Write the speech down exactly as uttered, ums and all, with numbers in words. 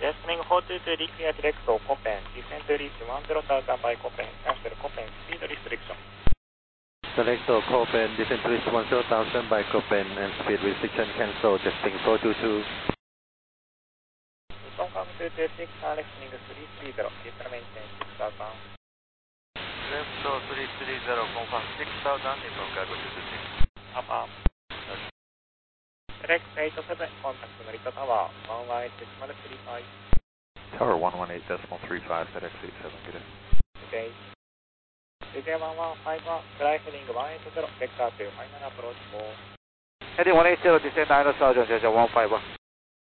Listening four two two, declare direct to Copen, descend to reach one zero thousand by Copen, cancel Copen, speed restriction. Direct to Copen, descend to reach one zero thousand by Copen, and speed restriction cancel, testing four two two. Welcome to two six, listening three three zero, deeper maintain six thousand. Left to three three zero, confirm six thousand, Nippon Cargo two two six. Up up. Direct eight seven, contact Narita Tower, one one eight decimal three five. Tower one one eight decimal three five, FedEx eight seven, good day. Okay. D J one one five one, fly heading one eight zero, vector to final approach four. Heading one eight zero, descend nine thousand, one five one.